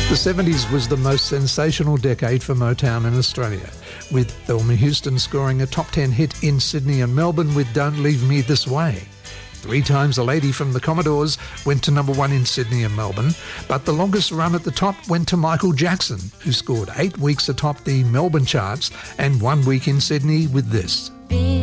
The 70s was the most sensational decade for Motown in Australia, with Thelma Houston scoring a top 10 hit in Sydney and Melbourne with Don't Leave Me This Way. 3 times a lady from the Commodores went to number 1 in Sydney and Melbourne, but the longest run at the top went to Michael Jackson, who scored 8 weeks atop the Melbourne charts and 1 week in Sydney with this.